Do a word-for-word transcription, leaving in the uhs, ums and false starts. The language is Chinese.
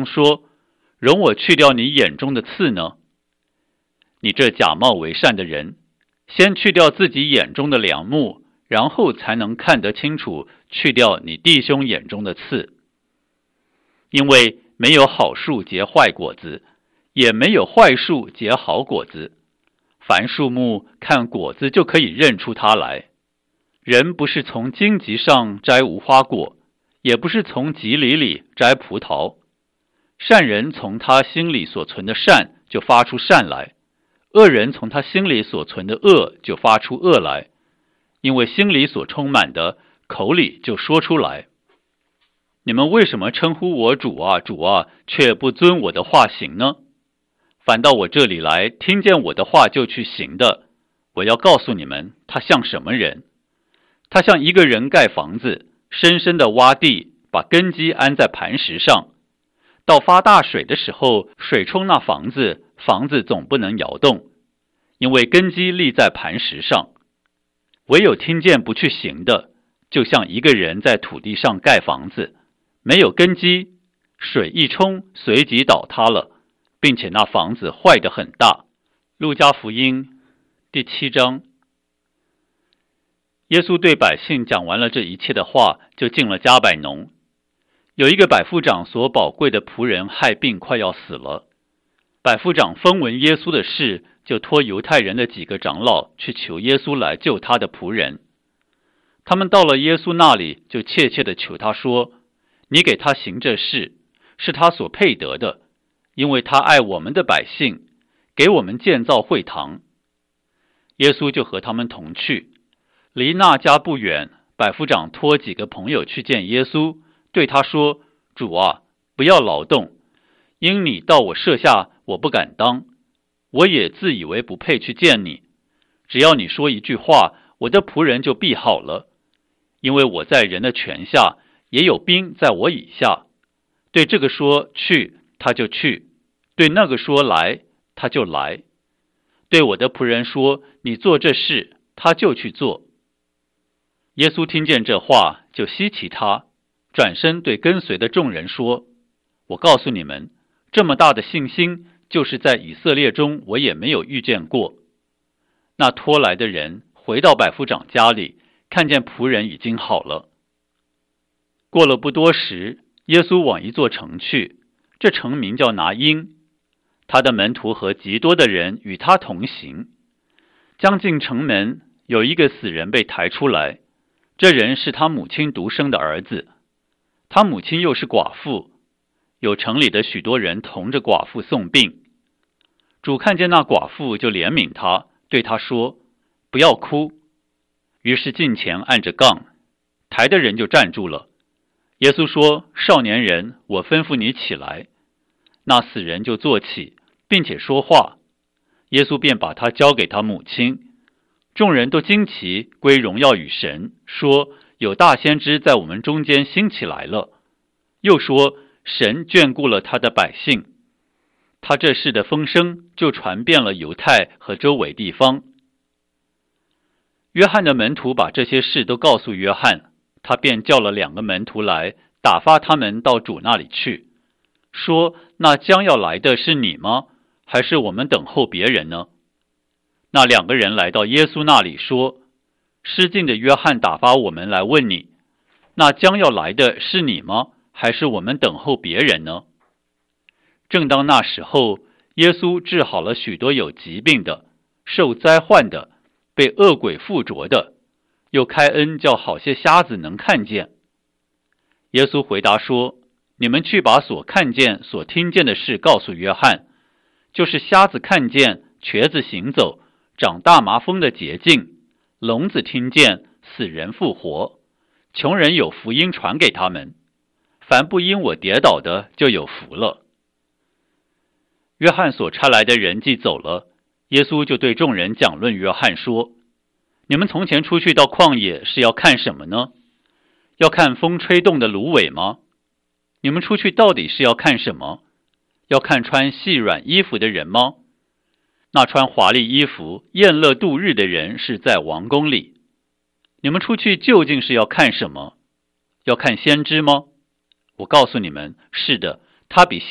中说，容我去掉你眼中的刺呢？你这假冒为善的人，先去掉自己眼中的梁木，然后才能看得清楚，去掉你弟兄眼中的刺。因为没有好树结坏果子，也没有坏树结好果子。凡树木看果子就可以认出它来。人不是从荆棘上摘无花果，也不是从棘藜里摘葡萄。善人从他心里所存的善就发出善来，恶人从他心里所存的恶就发出恶来，因为心里所充满的，口里就说出来。你们为什么称呼我主啊主啊，却不遵我的话行呢？反到我这里来，听见我的话就去行的，我要告诉你们，他像什么人？他像一个人盖房子，深深的挖地，把根基安在磐石上。到发大水的时候，水冲那房子，房子总不能摇动，因为根基立在磐石上。唯有听见不去行的，就像一个人在土地上盖房子，没有根基，水一冲，随即倒塌了，并且那房子坏得很大。路加福音第七章。耶稣对百姓讲完了这一切的话，就进了迦百农。有一个百夫长所宝贵的仆人害病快要死了，百夫长风闻耶稣的事，就托犹太人的几个长老去求耶稣来救他的仆人。他们到了耶稣那里，就切切地求他说，你给他行这事，是他所配得的，因为他爱我们的百姓，给我们建造会堂。耶稣就和他们同去，离那家不远，百夫长托几个朋友去见耶稣，对他说，主啊，不要劳动，因你到我舍下，我不敢当，我也自以为不配去见你。只要你说一句话，我的仆人就必好了，因为我在人的权下，也有兵在我以下。对这个说去，他就去；对那个说来，他就来。对我的仆人说，你做这事，他就去做。耶稣听见这话，就稀奇他，转身对跟随的众人说，我告诉你们，这么大的信心，就是在以色列中我也没有遇见过。那拖来的人回到百夫长家里，看见仆人已经好了。过了不多时，耶稣往一座城去，这城名叫拿因。他的门徒和极多的人与他同行。将近城门，有一个死人被抬出来，这人是他母亲独生的儿子，他母亲又是寡妇，有城里的许多人同着寡妇送病。主看见那寡妇，就怜悯他，对他说，不要哭。于是近前按着杠，抬的人就站住了。耶稣说，少年人，我吩咐你起来。那死人就坐起，并且说话。耶稣便把他交给他母亲。众人都惊奇，归荣耀与神，说，有大先知在我们中间兴起来了。又说，神眷顾了他的百姓。他这事的风声就传遍了犹太和周围地方。约翰的门徒把这些事都告诉约翰，他便叫了两个门徒来，打发他们到主那里去，说，那将要来的是你吗？还是我们等候别人呢？那两个人来到耶稣那里说，失敬的约翰打发我们来问你，那将要来的是你吗？还是我们等候别人呢？正当那时候，耶稣治好了许多有疾病的、受灾患的、被恶鬼附着的，又开恩叫好些瞎子能看见。耶稣回答说，你们去把所看见、所听见的事告诉约翰，就是瞎子看见，瘸子行走，长大麻风的洁净，聋子听见，死人复活，穷人有福音传给他们，凡不因我跌倒的，就有福了。约翰所差来的人既走了，耶稣就对众人讲论约翰说，你们从前出去到旷野是要看什么呢？要看风吹动的芦苇吗？你们出去到底是要看什么？要看穿细软衣服的人吗？那穿华丽衣服宴乐度日的人是在王宫里。你们出去究竟是要看什么？要看先知吗？我告诉你们，是的，他比